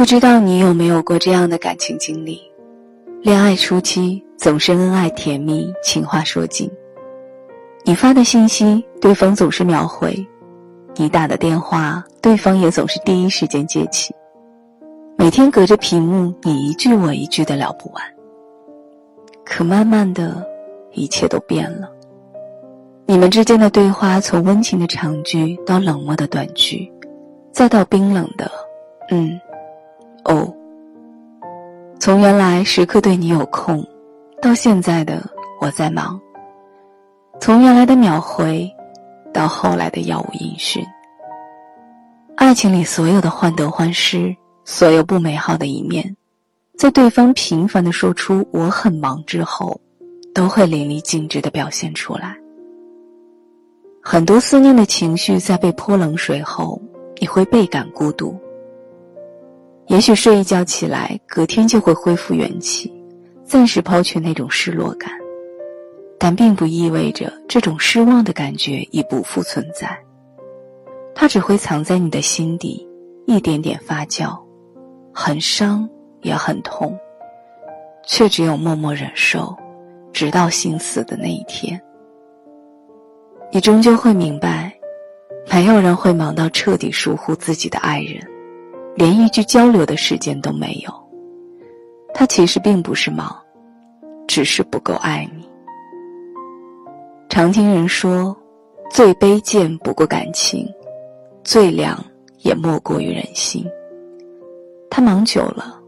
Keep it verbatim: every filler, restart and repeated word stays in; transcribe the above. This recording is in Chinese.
不知道你有没有过这样的感情经历，恋爱初期总是恩爱甜蜜，情话说尽，你发的信息对方总是秒回，你打的电话对方也总是第一时间接起，每天隔着屏幕你一句我一句的聊不完。可慢慢的一切都变了，你们之间的对话从温情的长句到冷漠的短句，再到冰冷的嗯哦，从原来时刻对你有空到现在的我在忙，从原来的秒回到后来的杳无音讯。爱情里所有的患得患失，所有不美好的一面，在对方频繁地说出我很忙之后，都会淋漓尽致地表现出来。很多思念的情绪在被泼冷水后，你会倍感孤独。也许睡一觉起来，隔天就会恢复元气，暂时抛却那种失落感，但并不意味着这种失望的感觉已不复存在。它只会藏在你的心底，一点点发酵，很伤也很痛，却只有默默忍受，直到心死的那一天。你终究会明白，没有人会忙到彻底疏忽自己的爱人，连一句交流的时间都没有。他其实并不是忙，只是不够爱你。常听人说，最卑贱不过感情，最凉也莫过于人心。他忙久了，